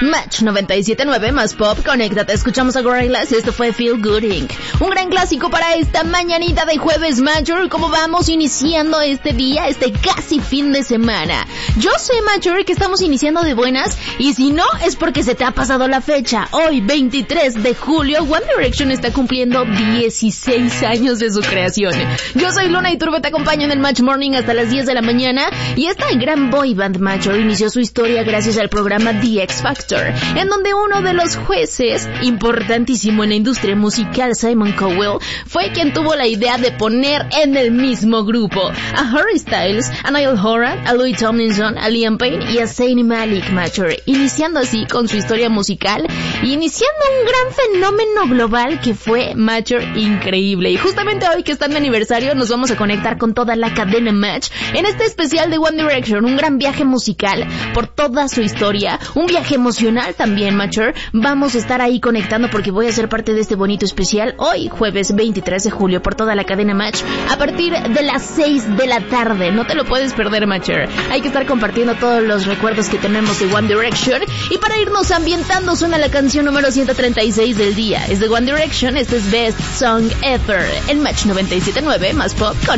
Match 97.9 más pop, conéctate, escuchamos a Gorillaz, esto fue Feel Good Inc. Un gran clásico para esta mañanita de jueves, Major, ¿cómo vamos iniciando este día, este casi fin de semana? Yo sé, Major, que estamos iniciando de buenas, y si no, es porque se te ha pasado la fecha. Hoy, 23 de julio, One Direction está cumpliendo 16 años de su creación. Yo soy Luna y Turbo, te acompaño en el Match Morning hasta las 10 de la mañana, y esta gran boy band, Major, inició su historia gracias al programa The X Factor, en donde uno de los jueces, importantísimo en la industria musical, Simon Cowell, fue quien tuvo la idea de poner en el mismo grupo a Harry Styles, a Niall Horan, a Louis Tomlinson, a Liam Payne y a Zayn Malik, Major, iniciando así con su historia musical, iniciando un gran fenómeno global que fue, Major, increíble. Y justamente hoy que están de aniversario nos vamos a conectar con toda la cadena Match en este especial de One Direction, un gran viaje musical por toda su historia, un viaje emocional también, Major. Vamos a estar ahí conectando porque voy a ser parte de este bonito especial hoy, jueves 23 de julio, por toda la cadena Match, a partir de las 6 de la tarde. No te lo puedes perder, Major. Hay que estar compartiendo todos los recuerdos que tenemos de One Direction. Y para irnos ambientando, suena la canción número 136 del día. Es de One Direction, este es Best Song Ever, en Match 97.9 más pop.